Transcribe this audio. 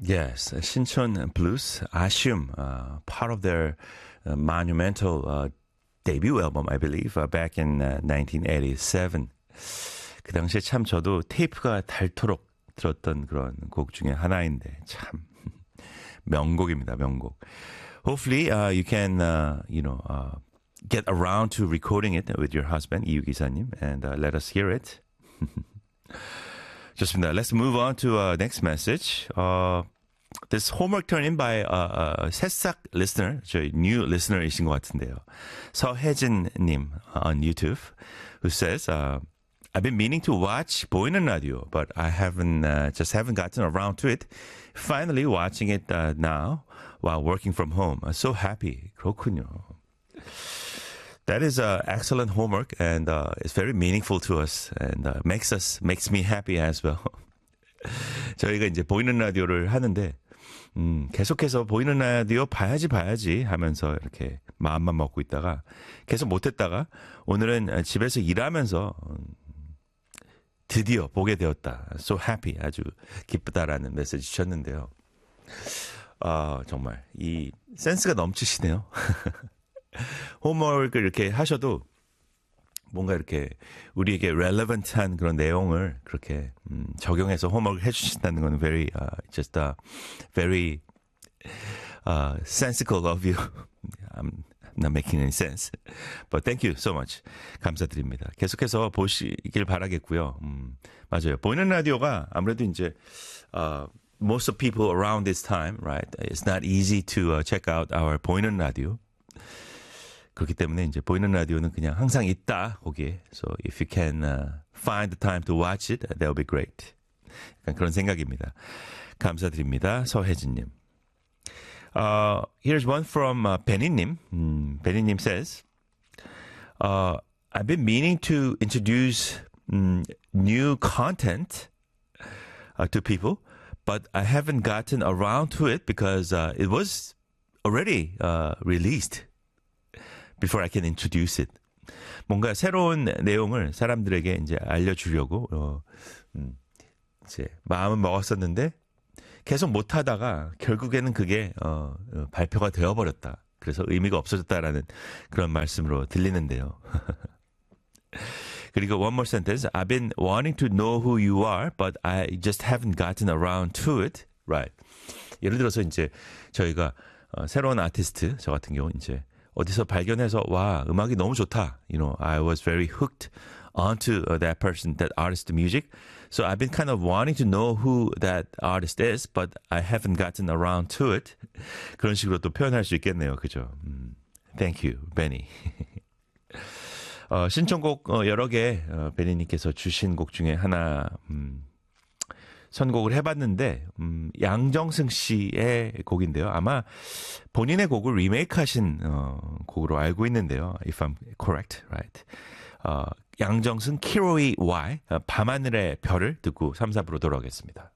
Yes, 신촌 Blues, 아쉬움, part of their monumental debut album, I believe, back in 1987. 그 당시에 참 저도 테이프가 닳도록 들었던 그런 곡 중에 하나인데 참 명곡입니다, 명곡. Hopefully, you can, get around to recording it with your husband, 이유 기사님, and let us hear it. 좋습니다. Let's move on to next message. This homework turned in by 새싹 listener, 저희 new listener이신 것 같은데요. 서혜진님 on YouTube, who says, I've been meaning to watch 보이는 라디오, but I just haven't gotten around to it. Finally watching it now while working from home. I'm so happy. 그렇군요. That is excellent homework, and it's very meaningful to us, and makes me happy as well. 저희가 이제 보이는 라디오를 하는데, 계속해서 보이는 라디오 봐야지 하면서 이렇게 마음만 먹고 있다가, 계속 못했다가, 오늘은 집에서 일하면서, 드디어 보게 되었다. So happy. 아주 기쁘다라는 메시지 주셨는데요. 정말, 이 센스가 넘치시네요. 홈워크를 이렇게 하셔도 뭔가 이렇게 우리에게 relevant한 그런 내용을 그렇게 적용해서 홈워크를 해주신다는 건 very sensical of you. I'm not making any sense. But thank you so much. 감사드립니다. 계속해서 보시길 바라겠고요. 맞아요. 보이는 라디오가 아무래도 이제 most of people around this time, right? It's not easy to check out our 보이는 라디오. 그렇기 때문에 이제 보이는 라디오는 그냥 항상 있다 거기에. So if you can find the time to watch it, that would be great. 약간 그런 생각입니다. 감사드립니다. 서혜진님. Here's one from 베니님. 베니님 says, I've been meaning to introduce new content to people, but I haven't gotten around to it because it was already released. Before I can introduce it. 뭔가 새로운 내용을 사람들에게 이제 알려주려고, 이제 마음은 먹었었는데, 계속 못하다가, 결국에는 그게, 발표가 되어버렸다. 그래서 의미가 없어졌다라는 그런 말씀으로 들리는데요. 그리고 one more sentence. I've been wanting to know who you are, but I just haven't gotten around to it. Right. 예를 들어서 이제 저희가, 새로운 아티스트, 저 같은 경우 이제, 어디서 발견해서 와 음악이 너무 좋다. I was very hooked onto that person, that artist music. So I've been kind of wanting to know who that artist is, but I haven't gotten around to it. 그런 식으로 또 표현할 수 있겠네요. 그죠? Thank you, Benny. 신청곡 여러 개 베니님께서 주신 곡 중에 하나 선곡을 해봤는데 양정승 씨의 곡인데요. 아마 본인의 곡을 리메이크하신 곡으로 알고 있는데요. If I'm correct, right? 양정승 키로이 Y 밤하늘의 별을 듣고 3, 4부로 돌아오겠습니다.